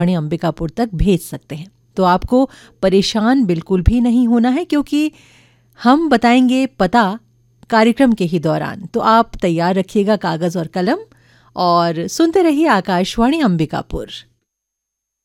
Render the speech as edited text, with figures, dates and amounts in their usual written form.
अंबिकापुर तक भेज सकते हैं। तो आपको परेशान बिल्कुल भी नहीं होना है, क्योंकि हम बताएंगे पता कार्यक्रम के ही दौरान। तो आप तैयार रखिएगा कागज़ और कलम और सुनते रहिए आकाशवाणी अंबिकापुर।